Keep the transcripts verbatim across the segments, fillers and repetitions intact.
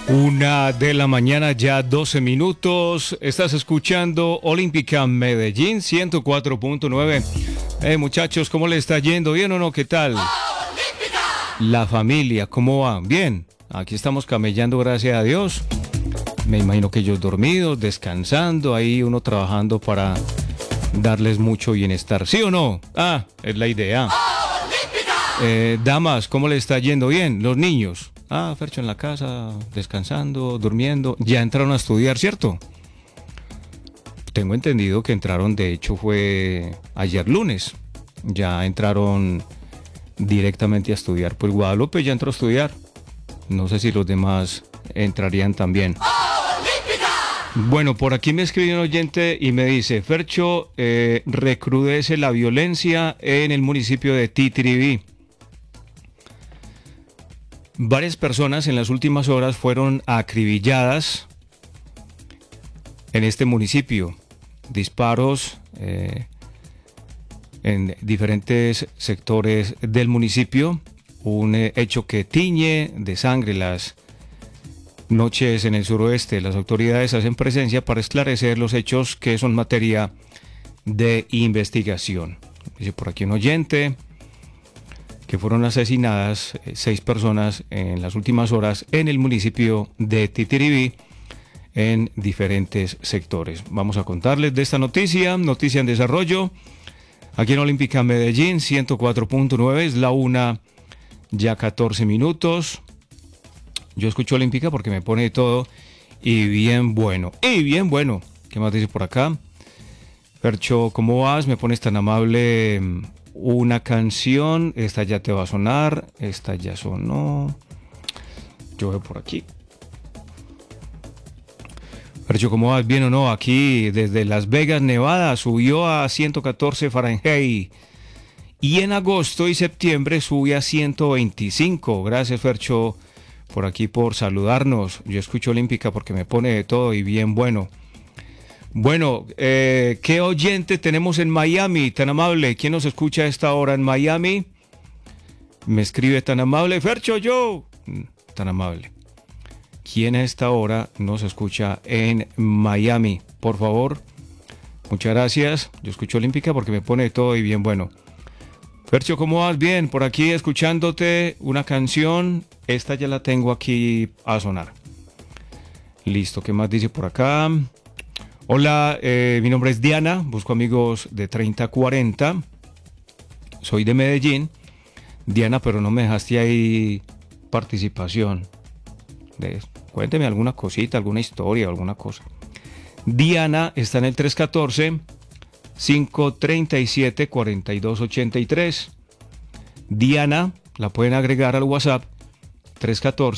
Una de la mañana, ya doce minutos. Estás escuchando Olímpica Medellín ciento cuatro punto nueve. Eh, muchachos, ¿cómo le está yendo? ¿Bien o no? ¿Qué tal? La familia, ¿cómo va? Bien. Aquí estamos camellando, gracias a Dios. Me imagino que ellos dormidos, descansando, ahí uno trabajando para darles mucho bienestar. ¿Sí o no? Ah, es la idea. Eh, damas, ¿cómo le está yendo? Bien. Los niños. Ah, Fercho en la casa, descansando, durmiendo. Ya entraron a estudiar, ¿cierto? Tengo entendido que entraron, de hecho fue ayer lunes. Ya entraron directamente a estudiar. Pues Guadalupe ya entró a estudiar. No sé si los demás entrarían también. Bueno, por aquí me escribe un oyente y me dice: Fercho, eh, recrudece la violencia en el municipio de Titiribí. Varias personas en las últimas horas fueron acribilladas en este municipio. Disparos eh, en diferentes sectores del municipio. Un eh, hecho que tiñe de sangre las noches en el suroeste. Las autoridades hacen presencia para esclarecer los hechos que son materia de investigación. Dice por aquí un oyente que fueron asesinadas eh, seis personas en las últimas horas en el municipio de Titiribí, en diferentes sectores. Vamos a contarles de esta noticia, noticia en desarrollo, aquí en Olímpica Medellín ciento cuatro punto nueve, es la una, ya catorce minutos. Yo escucho Olímpica porque me pone todo y bien bueno, y bien bueno. ¿Qué más dice por acá? Fercho, ¿cómo vas? Me pones tan amable. Una canción, esta ya te va a sonar, esta ya sonó. Yo veo por aquí. Fercho, ¿cómo vas? ¿Bien o no? Aquí desde Las Vegas, Nevada, subió a ciento catorce Fahrenheit. Y en agosto y septiembre sube a ciento veinticinco. Gracias, Fercho, por aquí, por saludarnos. Yo escucho Olímpica porque me pone de todo y bien bueno. Bueno, eh, ¿qué oyente tenemos en Miami? Tan amable. ¿Quién nos escucha a esta hora en Miami? Me escribe tan amable. Fercho, yo. Tan amable. ¿Quién a esta hora nos escucha en Miami? Por favor. Muchas gracias. Yo escucho Olímpica porque me pone todo y bien bueno. Fercho, ¿cómo vas? Bien, por aquí escuchándote una canción. Esta ya la tengo aquí a sonar. Listo, ¿qué más dice por acá? Hola, eh, mi nombre es Diana, busco amigos de treinta a cuarenta, soy de Medellín. Diana, pero no me dejaste ahí participación. De, cuénteme alguna cosita, alguna historia, alguna cosa. Diana está en el tres uno cuatro, cinco tres siete, cuatro dos ocho tres. Diana, la pueden agregar al WhatsApp tres uno cuatro,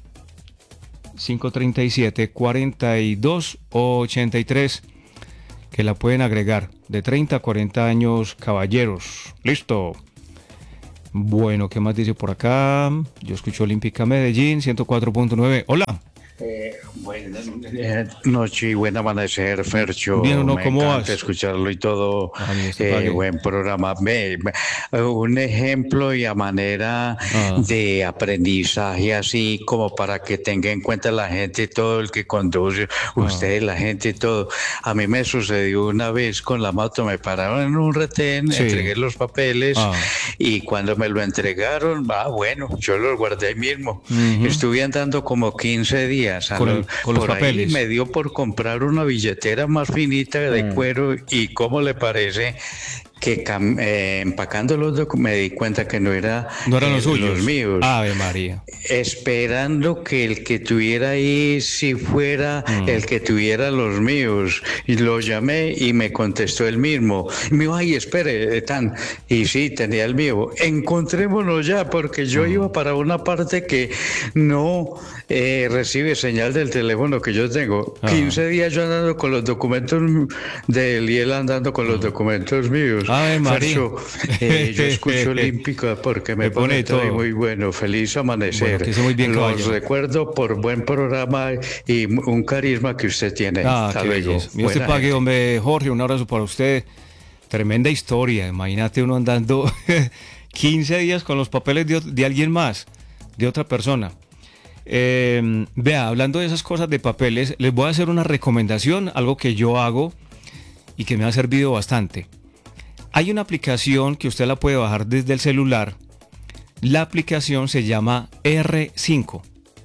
cinco tres siete, cuatro dos ocho tres, que la pueden agregar, de treinta a cuarenta años, caballeros. Listo. Bueno, ¿qué más dice por acá? Yo escucho Olímpica Medellín ciento cuatro punto nueve. Hola. Eh, buenas eh, noches y buen amanecer, Fercho. Bien o no, me ¿cómo encanta vas? escucharlo y todo. Ah, Eh, buen programa. Me, me, un ejemplo y a manera ah. de aprendizaje, así como para que tenga en cuenta la gente, todo el que conduce, ustedes, ah. la gente y todo. A mí me sucedió una vez con la moto, me pararon en un retén, sí. entregué los papeles ah. y cuando me lo entregaron, ah, bueno, yo los guardé ahí mismo. Uh-huh. Estuve andando como quince días. Con, el, con los por papeles. Ahí me dio por comprar una billetera más finita de mm. cuero y cómo le parece que eh, empacando los documentos me di cuenta que no era no eran los, eh, suyos. los míos. Ave María. Esperando que el que tuviera ahí si fuera mm. el que tuviera los míos. Y lo llamé y me contestó el mismo. Y me dijo, ay, espere, tan. Y sí, tenía el mío. Encontrémonos ya, porque yo mm. iba para una parte que no eh, recibe señal del teléfono que yo tengo. Ah. quince días yo andando con los documentos de él y él andando con los mm. documentos míos. Ay, María. Fercho, eh, yo escucho Olímpica porque me, me pone, pone todo muy bueno. Feliz amanecer. Bueno, que muy bien, los caballero. recuerdo por buen programa y un carisma que usted tiene. Ah, Hasta qué luego. Dios te pague, hombre. Jorge, un abrazo para usted. Tremenda historia. Imagínate uno andando quince días con los papeles de, de alguien más, de otra persona. Eh, vea, hablando de esas cosas de papeles, les voy a hacer una recomendación, algo que yo hago y que me ha servido bastante. Hay una aplicación que usted la puede bajar desde el celular. La aplicación se llama erre cinco.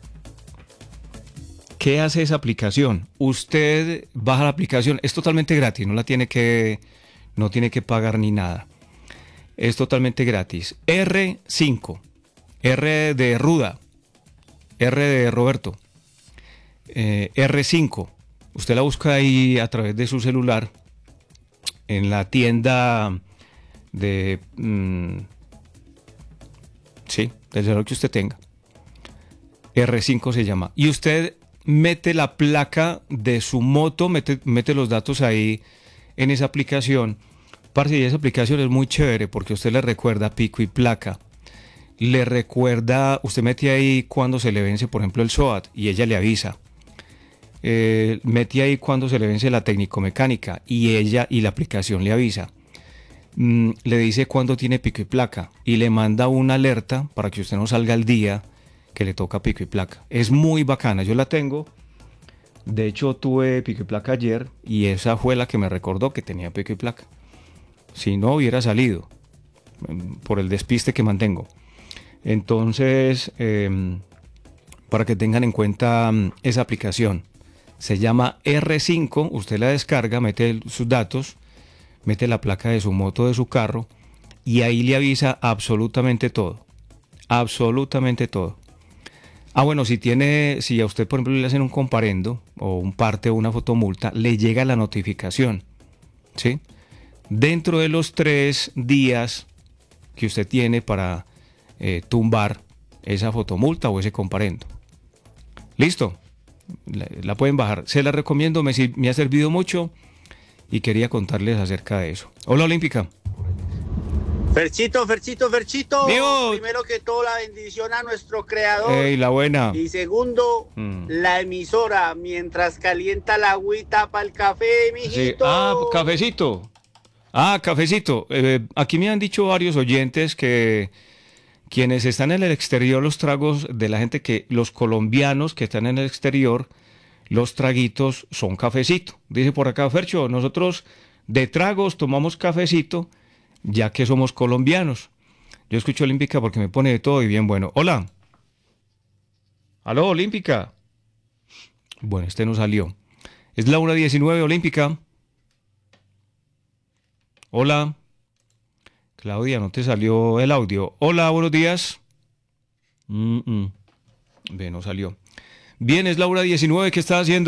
¿Qué hace esa aplicación? Usted baja la aplicación, es totalmente gratis, no la tiene que, no tiene que pagar ni nada. Es totalmente gratis. erre cinco. R de Ruda. R de Roberto. Eh, erre cinco. Usted la busca ahí a través de su celular en la tienda de... Mmm, sí, del celular que usted tenga. erre cinco se llama. Y usted mete la placa de su moto, mete, mete los datos ahí en esa aplicación. Parce, y esa aplicación es muy chévere porque usted le recuerda pico y placa. Le recuerda, usted mete ahí cuando se le vence, por ejemplo, el SOAT y ella le avisa. Eh, mete ahí cuando se le vence la técnico-mecánica y ella y la aplicación le avisa. Mm, le dice cuándo tiene pico y placa y le manda una alerta para que usted no salga al día que le toca pico y placa. Es muy bacana, yo la tengo. De hecho, tuve pico y placa ayer y esa fue la que me recordó que tenía pico y placa. Si no, hubiera salido por el despiste que mantengo. Entonces, eh, para que tengan en cuenta esa aplicación, se llama erre cinco, usted la descarga, mete sus datos, mete la placa de su moto, de su carro, y ahí le avisa absolutamente todo, absolutamente todo. Ah, bueno, si tiene, si a usted, por ejemplo, le hacen un comparendo, o un parte o una fotomulta, le llega la notificación, ¿sí? Dentro de los tres días que usted tiene para eh, tumbar esa fotomulta o ese comparendo. ¿Listo? La, la pueden bajar. Se la recomiendo, me, me ha servido mucho y quería contarles acerca de eso. Hola, Olímpica. Ferchito, Ferchito, Ferchito. Dios. Primero que todo, la bendición a nuestro creador. Ey, la buena. Y segundo, mm. la emisora, mientras calienta la agüita para el café, mijito. Sí. Ah, cafecito. Ah, cafecito. Eh, aquí me han dicho varios oyentes que quienes están en el exterior, los tragos de la gente que, los colombianos que están en el exterior, los traguitos son cafecito. Dice por acá, Fercho, nosotros de tragos tomamos cafecito, ya que somos colombianos. Yo escucho Olímpica porque me pone de todo y bien bueno. Hola. Aló, Olímpica. Bueno, este no salió. Es la una diecinueve, Olímpica. Hola. Claudia, no te salió el audio. Hola, buenos días. Mm -mm. Ve, no salió. Bien, es la una diecinueve, ¿qué estás haciendo?